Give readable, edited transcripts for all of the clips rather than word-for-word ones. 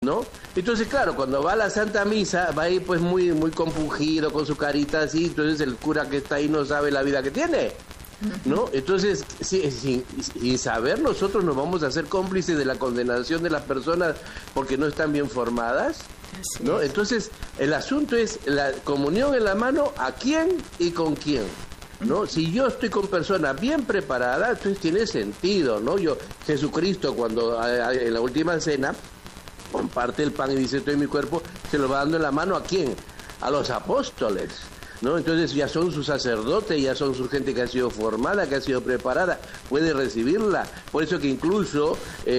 ¿no? Entonces, claro, cuando va a la Santa Misa, va a ir pues muy compungido, con su carita así, entonces el cura que está ahí no sabe la vida que tiene, ¿no? Entonces, sin saber, nosotros nos vamos a hacer cómplices de la condenación de las personas porque no están bien formadas, ¿no? Entonces, el asunto es la comunión en la mano, ¿a quién y con quién? ¿No? Si yo estoy con personas bien preparadas, entonces tiene sentido, ¿no? Jesucristo, cuando en la última cena comparte el pan y dice, esto es mi cuerpo, se lo va dando en la mano ¿a quién? A los apóstoles, ¿no? Entonces ya son sus sacerdotes, ya son su gente que ha sido formada, que ha sido preparada, puede recibirla. Por eso que incluso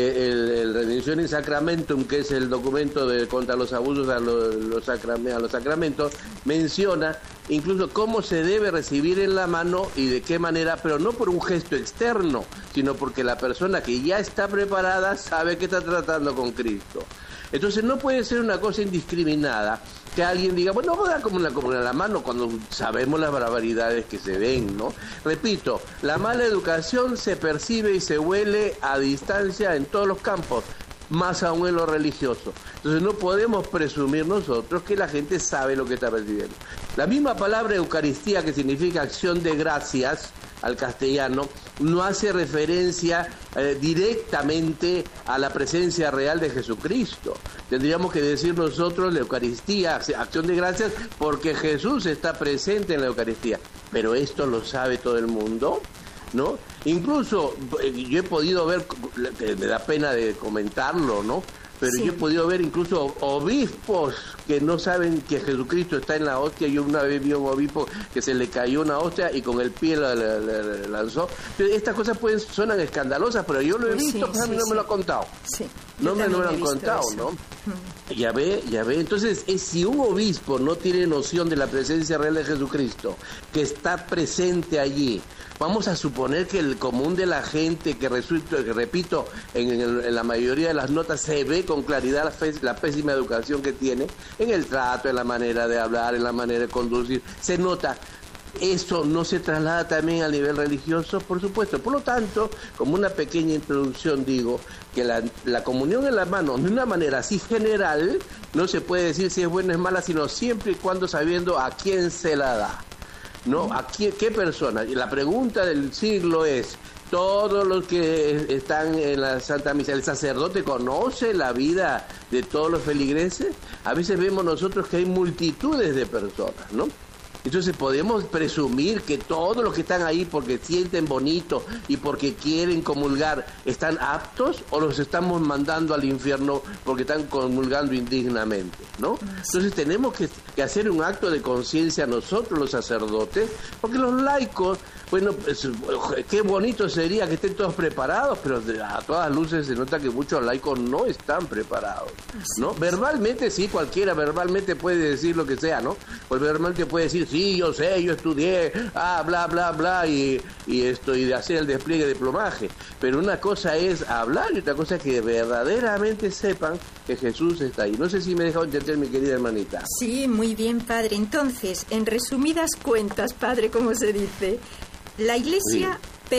el Redención in Sacramentum, que es el documento contra los abusos a los sacramentos, menciona incluso cómo se debe recibir en la mano y de qué manera, pero no por un gesto externo, sino porque la persona que ya está preparada sabe que está tratando con Cristo. Entonces no puede ser una cosa indiscriminada que alguien diga, bueno, vamos a dar como una comunión en la mano cuando sabemos las barbaridades que se ven, ¿no? Repito, la mala educación se percibe y se huele a distancia en todos los campos, más aún en lo religioso. Entonces no podemos presumir nosotros que la gente sabe lo que está percibiendo. La misma palabra Eucaristía, que significa acción de gracias al castellano, no hace referencia directamente a la presencia real de Jesucristo. Tendríamos que decir nosotros la Eucaristía, acción de gracias, porque Jesús está presente en la Eucaristía. Pero esto lo sabe todo el mundo, ¿no? Incluso yo he podido ver, me da pena de comentarlo, ¿no? Pero sí, yo he podido ver incluso obispos que no saben que Jesucristo está en la hostia. Yo una vez vi a un obispo que se le cayó una hostia y con el pie la lanzó. Estas cosas suenan escandalosas, pero yo lo he visto, pues a mí no me lo han contado. Sí, no me lo han contado, eso, ¿no? Ya ve. Entonces, si un obispo no tiene noción de la presencia real de Jesucristo, que está presente allí, vamos a suponer que el común de la gente, que repito, en la mayoría de las notas se ve con claridad la pésima educación que tiene, en el trato, en la manera de hablar, en la manera de conducir, se nota. ¿Eso no se traslada también al nivel religioso? Por supuesto. Por lo tanto, como una pequeña introducción, digo que la comunión en la mano, de una manera así general, no se puede decir si es buena o es mala, sino siempre y cuando sabiendo a quién se la da, ¿no? ¿A qué persona? Y la pregunta del siglo es, todos los que están en la Santa Misa, ¿el sacerdote conoce la vida de todos los feligreses? A veces vemos nosotros que hay multitudes de personas, ¿no? Entonces podemos presumir que todos los que están ahí porque sienten bonito y porque quieren comulgar están aptos, o los estamos mandando al infierno porque están comulgando indignamente, ¿no? Entonces tenemos que hacer un acto de conciencia nosotros los sacerdotes, porque los laicos, bueno, pues, qué bonito sería que estén todos preparados, pero a todas luces se nota que muchos laicos no están preparados, ¿no? Verbalmente sí, cualquiera verbalmente puede decir lo que sea, ¿no? Pues verbalmente puede decir, sí, yo sé, yo estudié, bla, bla, bla, y de hacer el despliegue de plomaje. Pero una cosa es hablar y otra cosa es que verdaderamente sepan que Jesús está ahí. No sé si me he dejado entender, mi querida hermanita. Sí, muy bien, padre. Entonces, en resumidas cuentas, padre, como se dice, la Iglesia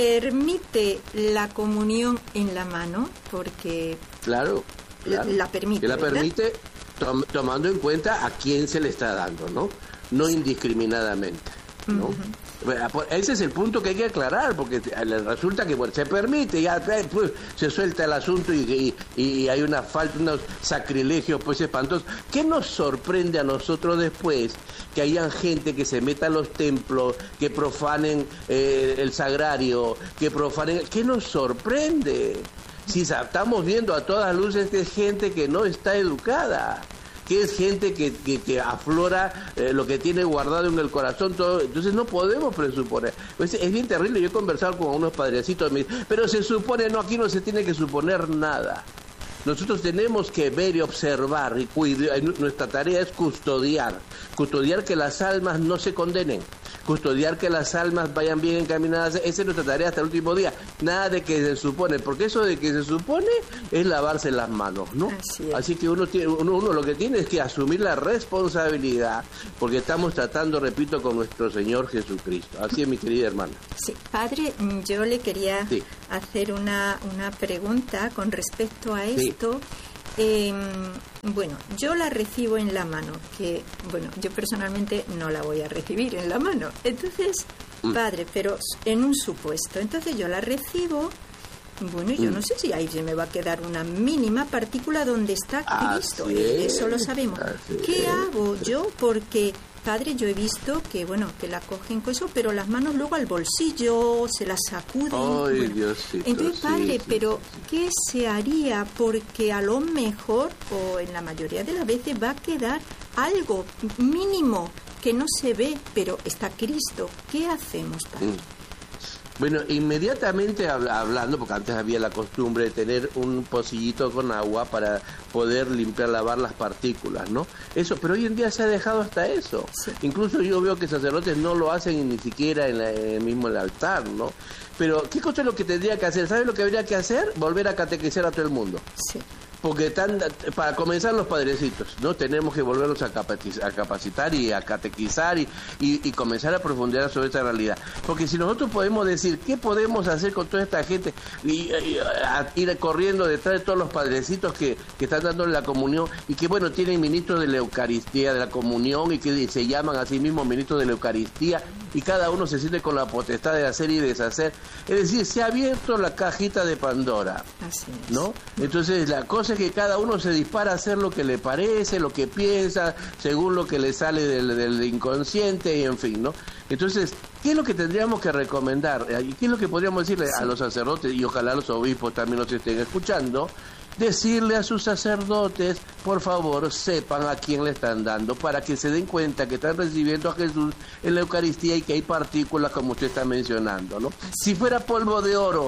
permite la comunión en la mano, porque claro. La permite. Que la permite tomando en cuenta a quién se le está dando, ¿no? No indiscriminadamente, ¿no? Ese es el punto que hay que aclarar, porque resulta que se permite, ya pues, se suelta el asunto y hay una falta, unos sacrilegios pues espantosos. ¿Qué nos sorprende a nosotros después? Que hayan gente que se meta a los templos, que profanen el sagrario, que profanen... ¿Qué nos sorprende? Si estamos viendo a todas luces que es gente que no está educada, que es gente que aflora lo que tiene guardado en el corazón, todo. Entonces no podemos presuponer. Pues es bien terrible. Yo he conversado con unos padrecitos, pero se supone, no, aquí no se tiene que suponer nada. Nosotros tenemos que ver y observar, y nuestra tarea es custodiar que las almas no se condenen, custodiar que las almas vayan bien encaminadas. Esa es nuestra tarea hasta el último día. Nada de que se supone, porque eso de que se supone es lavarse las manos, ¿no? Así que uno lo que tiene es que asumir la responsabilidad, porque estamos tratando, repito, con nuestro Señor Jesucristo. Así es, mi querida hermana. Sí, padre, yo le quería hacer una pregunta con respecto a esto. Bueno, yo la recibo en la mano, que, bueno, yo personalmente no la voy a recibir en la mano. Entonces, padre, pero en un supuesto. Entonces yo la recibo, bueno, yo no sé si ahí se me va a quedar una mínima partícula donde está Cristo. Eso lo sabemos. ¿Qué hago yo? Porque... Padre, yo he visto que, bueno, que la cogen con eso, pero las manos luego al bolsillo, se las sacuden. ¡Ay, bueno. Diosito! Entonces, padre, sí, pero ¿qué se haría? Porque a lo mejor, o en la mayoría de las veces, va a quedar algo mínimo que no se ve, pero está Cristo. ¿Qué hacemos, padre? Bueno, inmediatamente hablando, porque antes había la costumbre de tener un pocillito con agua para poder lavar las partículas, ¿no? Eso, pero hoy en día se ha dejado hasta eso. Sí. Incluso yo veo que sacerdotes no lo hacen ni siquiera mismo en el altar, ¿no? Pero, ¿qué cosa es lo que tendría que hacer? ¿Sabes lo que habría que hacer? Volver a catequizar a todo el mundo. Sí. Porque para comenzar los padrecitos, ¿no? Tenemos que volvernos a capacitar y a catequizar y comenzar a profundizar sobre esta realidad. Porque si nosotros podemos decir, ¿qué podemos hacer con toda esta gente? Y ir corriendo detrás de todos los padrecitos que están dando la comunión y que, bueno, tienen ministros de la Eucaristía, de la comunión y que se llaman a sí mismos ministros de la Eucaristía y cada uno se siente con la potestad de hacer y deshacer. Es decir, se ha abierto la cajita de Pandora. Así es. ¿No? Entonces, la cosa es que cada uno se dispara a hacer lo que le parece, lo que piensa, según lo que le sale del inconsciente y en fin, ¿no? Entonces, ¿qué es lo que tendríamos que recomendar? ¿Qué es lo que podríamos decirle a los sacerdotes y ojalá los obispos también nos estén escuchando? Decirle a sus sacerdotes, por favor, sepan a quién le están dando para que se den cuenta que están recibiendo a Jesús en la Eucaristía y que hay partículas como usted está mencionando, ¿no? Si fuera polvo de oro,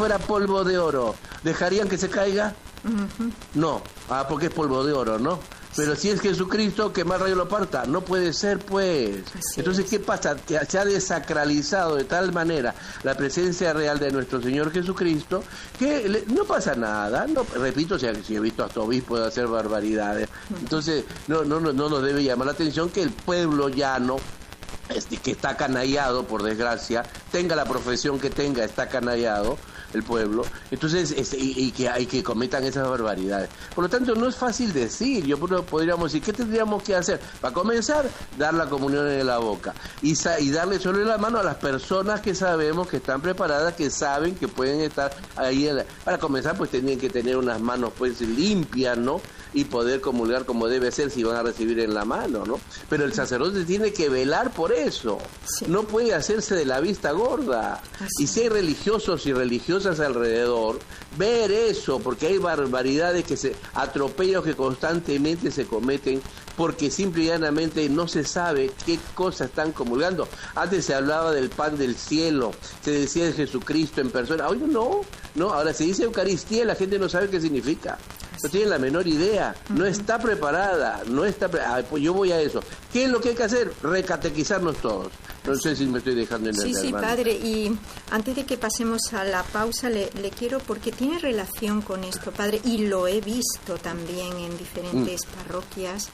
¿dejarían que se caiga? No, porque es polvo de oro, ¿no? Pero si es Jesucristo, que más rayo lo parta, no puede ser, pues. Entonces, ¿qué pasa? Que se ha desacralizado de tal manera la presencia real de nuestro Señor Jesucristo que no pasa nada. No, repito, si he visto hasta obispos hacer barbaridades. Entonces, no nos debe llamar la atención que el pueblo llano, que está canallado, por desgracia, tenga la profesión que tenga, está canallado el pueblo, entonces y que cometan esas barbaridades. Por lo tanto, no es fácil decir. Podríamos decir, ¿qué tendríamos que hacer? Para comenzar, dar la comunión en la boca y darle solo en la mano a las personas que sabemos que están preparadas, que saben que pueden estar ahí. Para comenzar, pues tienen que tener unas manos pues limpias, ¿no? Y poder comulgar como debe ser si van a recibir en la mano, ¿no? Pero el sacerdote tiene que velar por eso. Sí. No puede hacerse de la vista gorda. Así. Y si hay religiosos y religiosas alrededor, ver eso, porque hay barbaridades atropellos que constantemente se cometen porque simple y llanamente no se sabe qué cosas están comulgando. Antes se hablaba del pan del cielo, se decía de Jesucristo en persona. Hoy no, ahora se dice Eucaristía y la gente no sabe qué significa. No tiene la menor idea, no está preparada, pues yo voy a eso. ¿Qué es lo que hay que hacer? Recatequizarnos todos. No sé si me estoy dejando entender. Sí, padre, y antes de que pasemos a la pausa, le quiero, porque tiene relación con esto, padre, y lo he visto también en diferentes parroquias.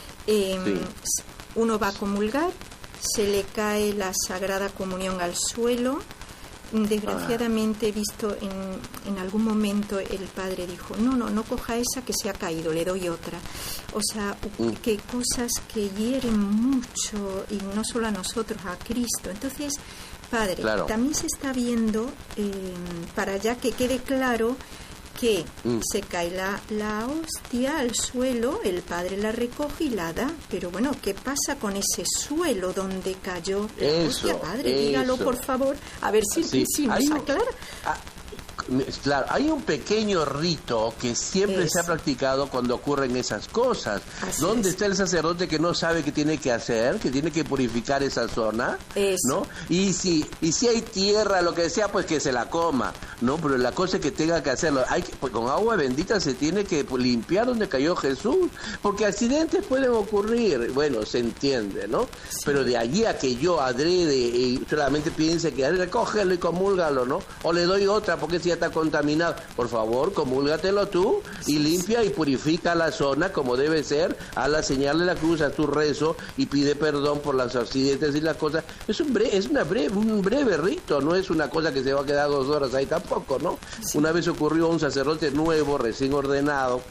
Uno va a comulgar, se le cae la Sagrada Comunión al suelo. Desgraciadamente he visto en algún momento el padre dijo, no coja esa que se ha caído, le doy otra. O sea, que cosas que hieren mucho, y no solo a nosotros, a Cristo. Entonces, padre, también se está viendo, para ya que quede claro, que se cae la hostia al suelo, el padre la recoge y la da, pero bueno, ¿qué pasa con ese suelo donde cayó la hostia, padre? Dígalo, por favor, a ver si nos aclara. Claro, hay un pequeño rito que siempre se ha practicado cuando ocurren esas cosas. ¿Dónde está el sacerdote que no sabe qué tiene que hacer, que tiene que purificar esa zona? ¿No? Y si hay tierra, lo que sea, pues que se la coma, ¿no? Pero la cosa es que tenga que hacerlo. Pues con agua bendita se tiene que limpiar donde cayó Jesús, porque accidentes pueden ocurrir. Bueno, se entiende, ¿no? Sí. Pero de allí a que yo adrede y solamente piense que recógelo y comúlgalo, ¿no? O le doy otra porque si ya está contaminado. Por favor, comúlgatelo tú y limpia y purifica la zona como debe ser, a la señal de la cruz, a tu rezo y pide perdón por los accidentes y las cosas. Es un breve rito, no es una cosa que se va a quedar 2 horas ahí tampoco, ¿no? Sí. Una vez ocurrió un sacerdote nuevo, recién ordenado,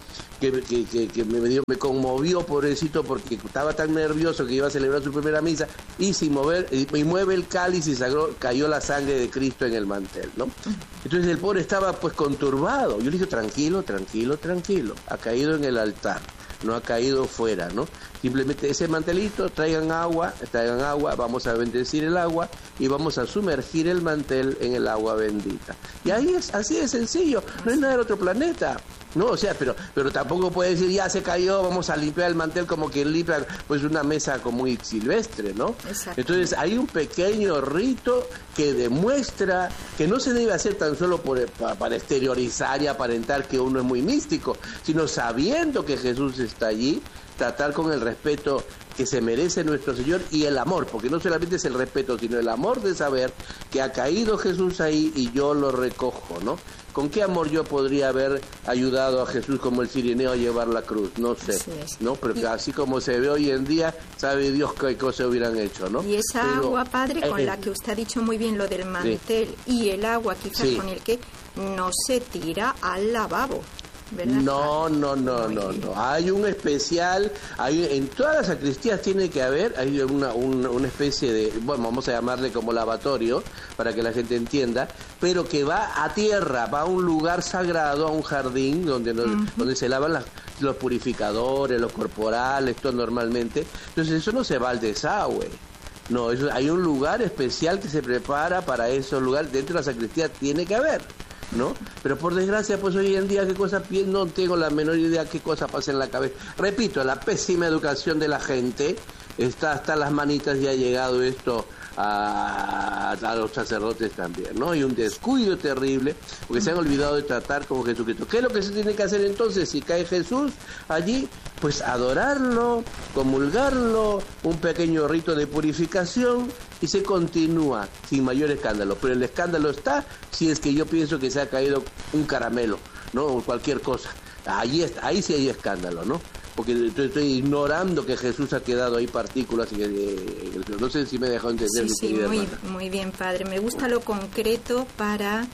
que me conmovió, pobrecito, porque estaba tan nervioso que iba a celebrar su primera misa, y sin mover, y mueve el cáliz y cayó la sangre de Cristo en el mantel, ¿no? Entonces el pobre estaba pues conturbado. Yo le dije, tranquilo, ha caído en el altar, no ha caído fuera, ¿no? Simplemente ese mantelito, traigan agua, vamos a bendecir el agua y vamos a sumergir el mantel en el agua bendita. Y ahí es, así de sencillo, no es nada del otro planeta. No, o sea, pero tampoco puede decir, ya se cayó, vamos a limpiar el mantel como quien limpia pues una mesa como muy silvestre, ¿no? Exacto. Entonces hay un pequeño rito que demuestra que no se debe hacer tan solo para exteriorizar y aparentar que uno es muy místico, sino sabiendo que Jesús está allí, tratar con el respeto que se merece nuestro Señor y el amor, porque no solamente es el respeto, sino el amor de saber que ha caído Jesús ahí y yo lo recojo, ¿no? ¿Con qué amor yo podría haber ayudado a Jesús como el cirineo a llevar la cruz? No sé, ¿no? Porque así como se ve hoy en día, sabe Dios qué cosas hubieran hecho, ¿no? Y esa agua, padre, con la que usted ha dicho muy bien lo del mantel, y el agua quizás con el que no se tira al lavabo, ¿verdad? No. Hay un especial, en todas las sacristías tiene que haber, hay una especie de, bueno, vamos a llamarle como lavatorio, para que la gente entienda, pero que va a tierra, va a un lugar sagrado, a un jardín donde se lavan los purificadores, los corporales, todo normalmente. Entonces eso no se va al desagüe. No, hay un lugar especial que se prepara para esos lugares, dentro de la sacristía tiene que haber, ¿no? Pero por desgracia, pues hoy en día, no tengo la menor idea qué cosa pasa en la cabeza. Repito, la pésima educación de la gente, está hasta las manitas y ha llegado esto a los sacerdotes también, ¿no? Y un descuido terrible, porque se han olvidado de tratar como Jesucristo. ¿Qué es lo que se tiene que hacer entonces? Si cae Jesús allí, pues adorarlo, comulgarlo, un pequeño rito de purificación y se continúa sin mayor escándalo. Pero el escándalo está si es que yo pienso que se ha caído un caramelo, ¿no? O cualquier cosa. Ahí sí hay escándalo, ¿no? Porque estoy ignorando que Jesús ha quedado ahí partículas y no sé si me he dejado entender. Sí, muy bien, padre. Me gusta lo concreto para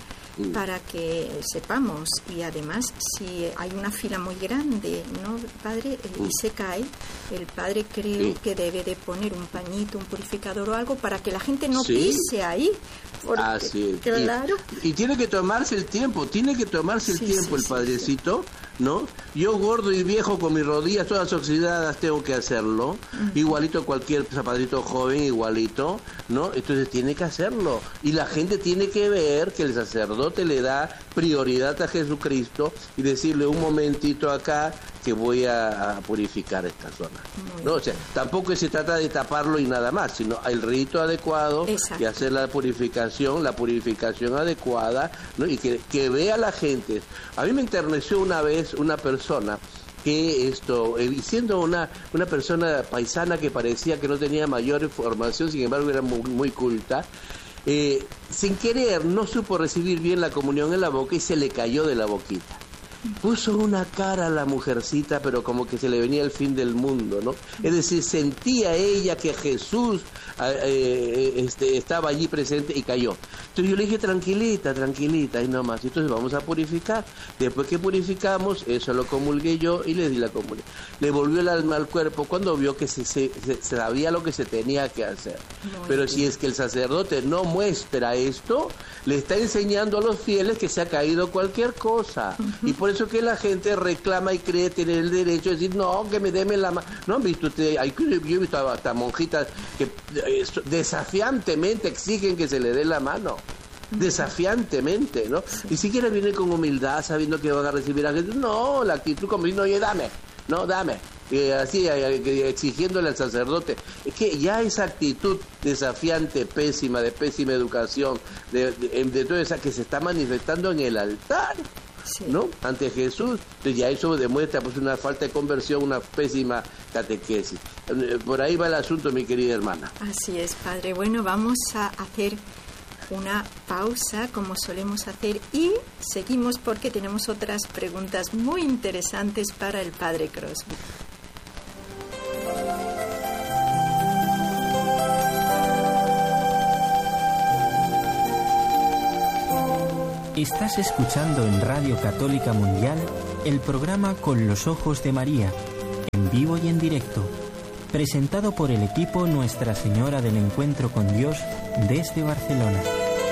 que sepamos, y además si hay una fila muy grande, ¿no, padre? Y se cae, el padre creo que debe de poner un pañito, un purificador o algo para que la gente no pise ahí. Así es. Claro. Y tiene que tomarse el tiempo, el padrecito, ¿no? Yo gordo y viejo con mis rodillas todas oxidadas tengo que hacerlo, igualito cualquier zapatrito joven, igualito, ¿no? Entonces tiene que hacerlo, y la gente tiene que ver que el sacerdote le da prioridad a Jesucristo y decirle un momentito acá que voy a purificar esta zona, ¿no? O sea, tampoco se trata de taparlo y nada más, sino el rito adecuado. Exacto. Y hacer la purificación adecuada, ¿no? Y que vea la gente. A mí me enterneció una vez una persona que siendo una persona paisana que parecía que no tenía mayor formación, sin embargo era muy, muy culta, sin querer no supo recibir bien la comunión en la boca y se le cayó de la boquita. Puso una cara a la mujercita, pero como que se le venía el fin del mundo, ¿no? Es decir, sentía ella que Jesús estaba allí presente y cayó. Entonces yo le dije, tranquilita, y nomás. Entonces vamos a purificar. Después que purificamos, eso lo comulgué yo y le di la comunión. Le volvió el alma al cuerpo cuando vio que se sabía lo que se tenía que hacer. Pero si es que el sacerdote no muestra esto, le está enseñando a los fieles que se ha caído cualquier cosa. Y por eso que la gente reclama y cree tener el derecho de decir, no, que me deme la mano. ¿No han visto ustedes? Yo he visto hasta monjitas que desafiantemente exigen que se le dé la mano. Desafiantemente, ¿no? Sí. Ni siquiera viene con humildad, sabiendo que van a recibir a Jesús. No, la actitud como diciendo, oye, dame. Así, exigiéndole al sacerdote. Es que ya esa actitud desafiante, pésima, de pésima educación, de toda esa que se está manifestando en el altar, ¿no? Ante Jesús. Entonces ya eso demuestra pues una falta de conversión, una pésima catequesis. Por ahí va el asunto, mi querida hermana. Así es, padre. Bueno, vamos a hacer una pausa como solemos hacer y seguimos porque tenemos otras preguntas muy interesantes para el padre Crosby. Estás escuchando en Radio Católica Mundial el programa Con los Ojos de María, en vivo y en directo, presentado por el equipo Nuestra Señora del Encuentro con Dios desde Barcelona.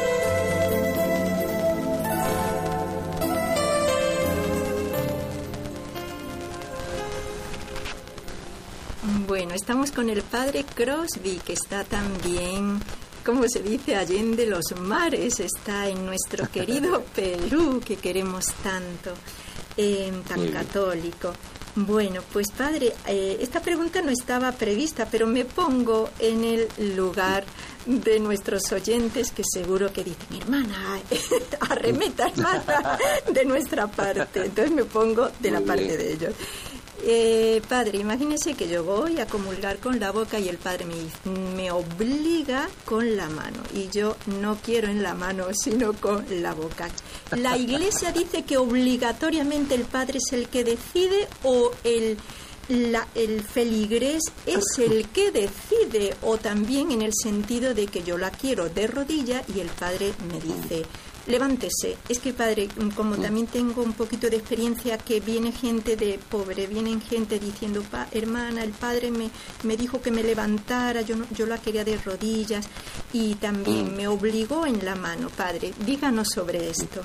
Bueno, estamos con el padre Crosby, que está también, como se dice, allende los mares, está en nuestro querido Perú, que queremos tanto, tan católico. Bueno, pues padre, esta pregunta no estaba prevista, pero me pongo en el lugar de nuestros oyentes que seguro que dicen, hermana, arremeta, hermana, de nuestra parte. Entonces me pongo de la parte de ellos. Padre, imagínese que yo voy a comulgar con la boca y el padre me obliga con la mano, y yo no quiero en la mano sino con la boca. ¿La Iglesia dice que obligatoriamente el padre es el que decide o el feligrés es el que decide, o también en el sentido de que yo la quiero de rodilla y el padre me dice levántese? Es que padre, como también tengo un poquito de experiencia, que viene gente de pobre, vienen gente diciendo, hermana, el padre me dijo que me levantara, yo la quería de rodillas y también me obligó en la mano. Padre, díganos sobre esto.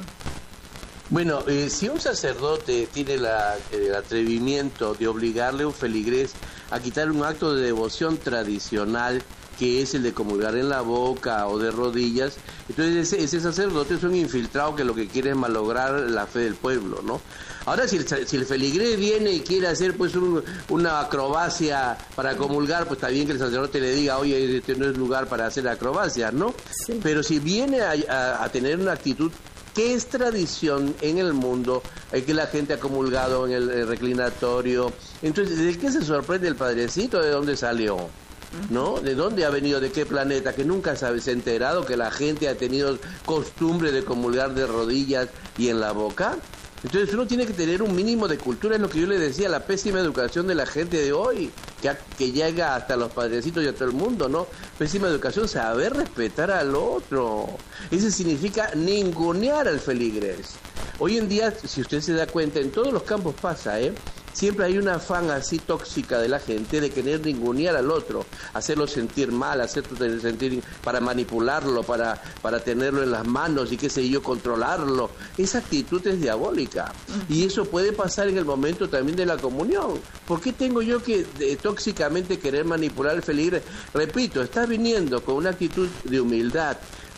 Bueno, si un sacerdote tiene el atrevimiento de obligarle a un feligrés a quitar un acto de devoción tradicional, que es el de comulgar en la boca o de rodillas, entonces ese sacerdote es un infiltrado que lo que quiere es malograr la fe del pueblo, ¿no? Ahora, si el feligrés viene y quiere hacer pues una acrobacia para comulgar, pues está bien que el sacerdote le diga, oye, este no es lugar para hacer acrobacias, ¿no? Sí. Pero si viene a tener una actitud que es tradición en el mundo, que la gente ha comulgado en el reclinatorio, entonces, ¿de qué se sorprende el padrecito? ¿De dónde salió? ¿No? ¿De dónde ha venido? ¿De qué planeta? Que nunca se ha enterado que la gente ha tenido costumbre de comulgar de rodillas y en la boca. Entonces uno tiene que tener un mínimo de cultura, es lo que yo le decía, la pésima educación de la gente de hoy, que llega hasta los padrecitos y a todo el mundo, ¿no? Pésima educación, saber respetar al otro. Eso significa ningunear al feligrés. Hoy en día, si usted se da cuenta, en todos los campos pasa, siempre hay una afán así tóxica de la gente de querer ningunear al otro, hacerlo sentir mal, hacerlo sentir para manipularlo, para tenerlo en las manos y qué sé yo, controlarlo. Esa actitud es diabólica y eso puede pasar en el momento también de la comunión. ¿Por qué tengo yo que tóxicamente querer manipular el feligrés? Repito, está viniendo con una actitud de humildad,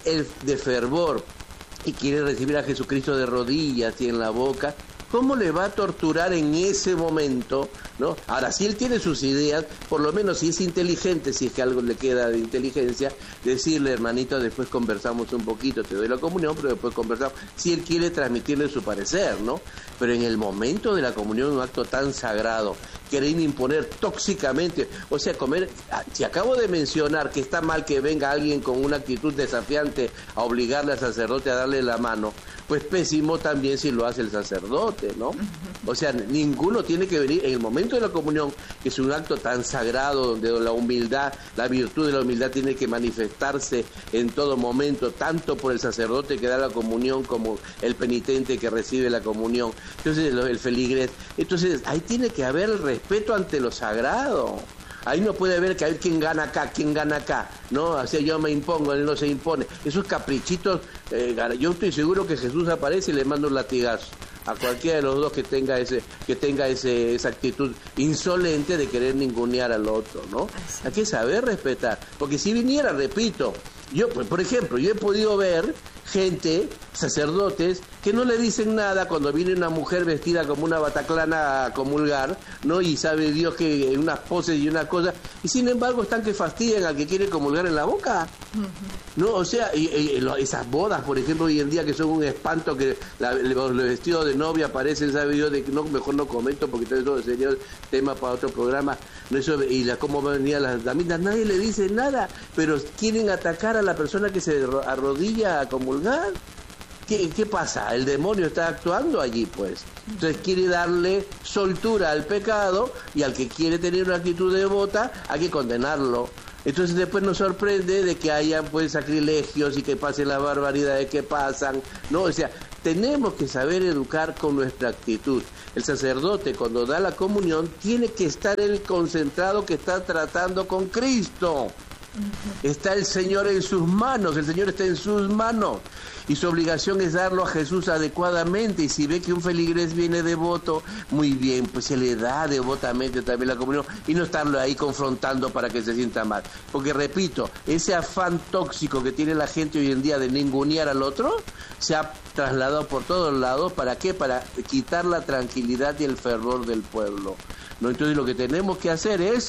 de fervor, y quiere recibir a Jesucristo de rodillas y en la boca. ¿Cómo le va a torturar en ese momento, ¿no? Ahora, si él tiene sus ideas, por lo menos si es inteligente, si es que algo le queda de inteligencia, decirle, hermanito, después conversamos un poquito, te doy la comunión, pero después conversamos, si él quiere transmitirle su parecer, ¿no? Pero en el momento de la comunión, un acto tan sagrado, querer imponer tóxicamente, o sea, si acabo de mencionar que está mal que venga alguien con una actitud desafiante a obligarle al sacerdote a darle la mano, pues pésimo también si lo hace el sacerdote, ¿no? O sea, ninguno tiene que venir en el momento de la comunión, que es un acto tan sagrado, donde la humildad, la virtud de la humildad tiene que manifestarse en todo momento, tanto por el sacerdote que da la comunión como el penitente que recibe la comunión. Entonces, el feligrés. Entonces, ahí tiene que haber el respeto ante lo sagrado. Ahí no puede haber que hay quién gana acá, ¿no? O sea, yo me impongo, él no se impone. Esos caprichitos, yo estoy seguro que Jesús aparece y le manda un latigazo a cualquiera de los dos que tenga esa actitud insolente de querer ningunear al otro, ¿no? Hay que saber respetar, porque si viniera, repito, yo, por ejemplo, yo he podido ver gente, sacerdotes, que no le dicen nada cuando viene una mujer vestida como una bataclana a comulgar, ¿no? Y sabe Dios que en unas poses y una cosa, y sin embargo están que fastidian al que quiere comulgar en la boca, ¿no? O sea, esas bodas, por ejemplo, hoy en día que son un espanto, que los vestidos de novia parecen, sabe Dios, mejor no comento porque todo sería tema para otro programa, ¿no? Eso, y cómo venían las damitas, nadie le dice nada, pero quieren atacar a la persona que se arrodilla a comulgar. ¿Qué pasa? El demonio está actuando allí, pues. Entonces quiere darle soltura al pecado, y al que quiere tener una actitud devota hay que condenarlo. Entonces después nos sorprende de que haya pues sacrilegios y que pasen las barbaridades que pasan, ¿no? O sea, tenemos que saber educar con nuestra actitud. El sacerdote, cuando da la comunión, tiene que estar él concentrado que está tratando con Cristo. Está el Señor en sus manos, el Señor está en sus manos. Y su obligación es darlo a Jesús adecuadamente. Y si ve que un feligrés viene devoto, muy bien, pues se le da devotamente también la comunión y no estarlo ahí confrontando para que se sienta mal. Porque repito, ese afán tóxico que tiene la gente hoy en día de ningunear al otro, se ha trasladado por todos lados. ¿Para qué? Para quitar la tranquilidad y el fervor del pueblo, ¿no? Entonces lo que tenemos que hacer es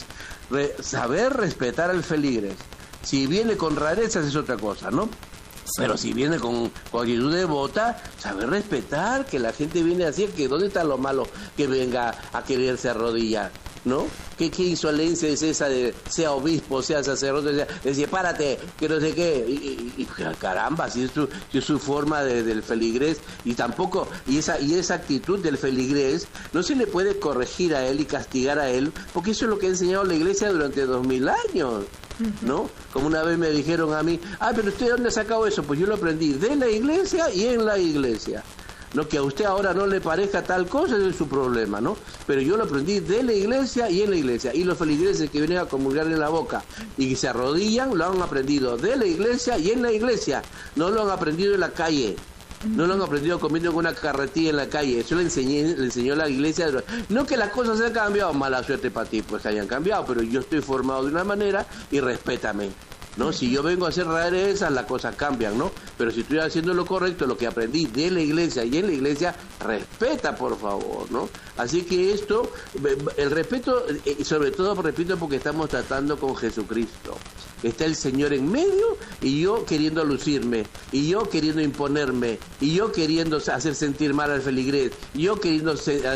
saber respetar al feligrés. Si viene con rarezas es otra cosa, ¿no? Sí. Pero si viene con actitud devota, saber respetar que la gente viene así, que ¿dónde está lo malo que venga a quererse arrodillar? ¿No? ¿Qué insolencia es esa de sea obispo, sea sacerdote, decir párate, que no sé qué? Y caramba, si es su forma del feligrés, y tampoco, y esa actitud del feligrés, no se le puede corregir a él y castigar a él, porque eso es lo que ha enseñado la Iglesia durante 2000 años. ¿No? Como una vez me dijeron a mí, pero ¿usted dónde ha sacado eso? Pues yo lo aprendí de la Iglesia y en la Iglesia. No, que a usted ahora no le parezca tal cosa, ese es su problema, ¿no? Pero yo lo aprendí de la Iglesia y en la Iglesia. Y los feligreses que vienen a comulgar en la boca y que se arrodillan, lo han aprendido de la Iglesia y en la Iglesia. No lo han aprendido en la calle. No lo han aprendido comiendo con una carretilla en la calle. Eso le enseñó la Iglesia. No que las cosas se han cambiado, mala suerte para ti, pues que hayan cambiado, pero yo estoy formado de una manera y respétame, ¿no? Si yo vengo a hacer rarezas, las cosas cambian, ¿no? Pero si estoy haciendo lo correcto, lo que aprendí de la Iglesia y en la Iglesia, respeta, por favor, ¿no? Así que esto, el respeto, sobre todo, repito, porque estamos tratando con Jesucristo. Está el Señor en medio y yo queriendo lucirme, y yo queriendo imponerme, y yo queriendo hacer sentir mal al feligrés, y yo queriendo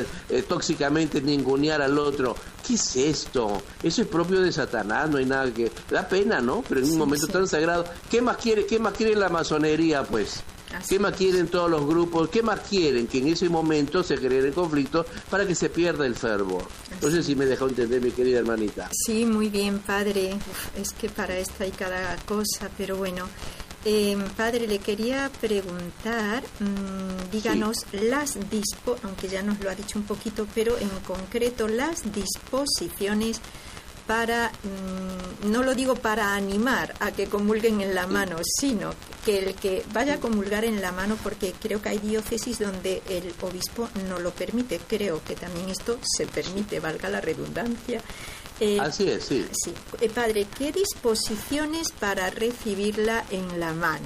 tóxicamente ningunear al otro. ¿Qué es esto? Eso es propio de Satanás, no hay nada que... Da pena, ¿no? Pero en un momento tan sagrado, ¿qué más quiere la masonería, pues? ¿Qué más quieren todos los grupos? ¿Qué más quieren? Que en ese momento se genere conflicto para que se pierda el fervor. No sé si me dejó entender, mi querida hermanita. Sí, muy bien, padre. Es que para esta hay cada cosa, pero bueno. Padre, le quería preguntar, díganos aunque ya nos lo ha dicho un poquito, pero en concreto las disposiciones para, no lo digo para animar a que comulguen en la mano, sino que el que vaya a comulgar en la mano, porque creo que hay diócesis donde el obispo no lo permite, creo que también esto se permite, valga la redundancia. Así es, sí. Sí. Padre, ¿qué disposiciones para recibirla en la mano?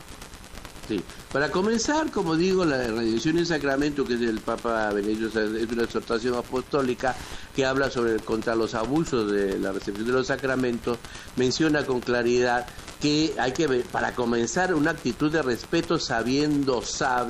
Sí. Para comenzar, como digo, la rendición en sacramento, que es del Papa Benedicto, es una exhortación apostólica que habla contra los abusos de la recepción de los sacramentos, menciona con claridad que hay que ver, para comenzar, una actitud de respeto sabiendo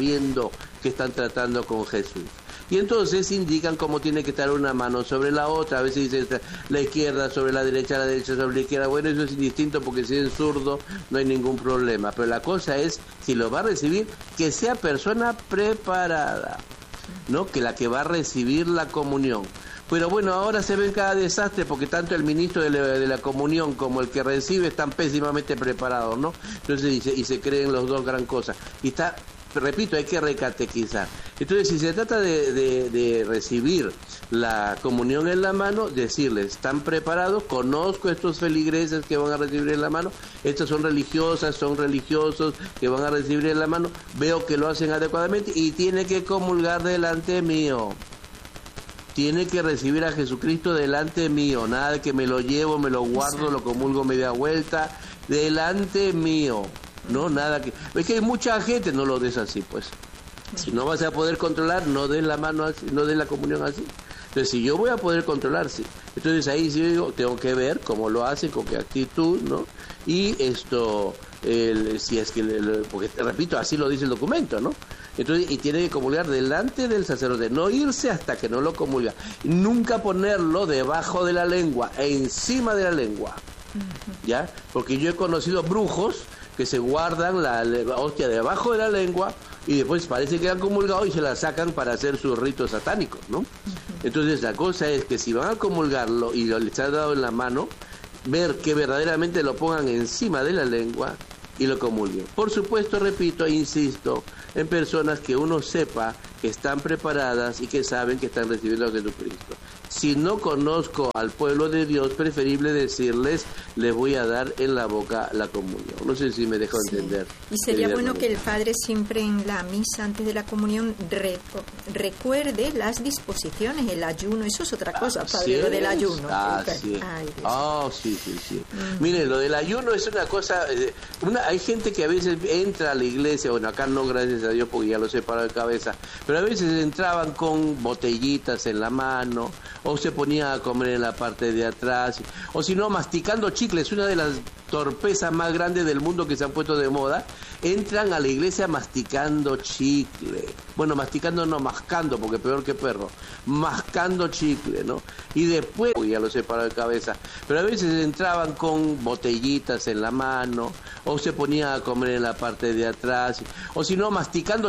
que están tratando con Jesús. Y entonces indican cómo tiene que estar una mano sobre la otra. A veces dice la izquierda sobre la derecha sobre la izquierda. Bueno, eso es indistinto porque si es zurdo no hay ningún problema. Pero la cosa es, si lo va a recibir, que sea persona preparada, ¿no? Que la que va a recibir la comunión. Pero bueno, ahora se ve cada desastre porque tanto el ministro de la comunión como el que recibe están pésimamente preparados, ¿no? Entonces y se creen los dos gran cosas. Y está... Repito, hay que recatequizar. Entonces, si se trata de recibir la comunión en la mano, decirles, ¿están preparados? Conozco estos feligreses que van a recibir en la mano. Estas son religiosas, son religiosos que van a recibir en la mano. Veo que lo hacen adecuadamente y tiene que comulgar delante mío. Tiene que recibir a Jesucristo delante mío. Nada de que me lo llevo, me lo guardo, lo comulgo media vuelta. Delante mío. No, nada que... Es que hay mucha gente, no lo des así, pues. Si no vas a poder controlar, no des la mano así, no des la comunión así. Entonces, si yo voy a poder controlar, sí. Entonces, ahí sí digo, tengo que ver cómo lo hacen, con qué actitud, ¿no? Y esto, si es que... porque, repito, así lo dice el documento, ¿no? Entonces, y tiene que comulgar delante del sacerdote, no irse hasta que no lo comulga. Nunca ponerlo debajo de la lengua, encima de la lengua, ¿ya? Porque yo he conocido brujos que se guardan la hostia debajo de la lengua y después parece que han comulgado y se la sacan para hacer sus ritos satánicos, ¿no? Entonces la cosa es que si van a comulgarlo y les han dado en la mano, ver que verdaderamente lo pongan encima de la lengua y lo comulgo. Por supuesto, repito e insisto, en personas que uno sepa que están preparadas y que saben que están recibiendo a Jesucristo. Si no conozco al pueblo de Dios, preferible decirles, les voy a dar en la boca la comunión. No sé si me dejo entender. Y sería bueno que el padre siempre en la misa, antes de la comunión, recuerde las disposiciones, el ayuno. Eso es otra cosa, padre, lo del ayuno. Sí. Sí. Mire, lo del ayuno es una cosa... hay gente que a veces entra a la iglesia, bueno, acá no, gracias a Dios, porque ya lo sé para de cabeza, pero a veces entraban con botellitas en la mano, o se ponía a comer en la parte de atrás, o si no, masticando chicles. Una de las torpezas más grandes del mundo que se han puesto de moda. Entran a la iglesia masticando chicle. Bueno, masticando no, mascando, porque peor que perro. Mascando chicle, ¿no? Y después, ya lo sé para de cabeza, pero a veces entraban con botellitas en la mano, o se ponía a comer en la parte de atrás, o si no, masticando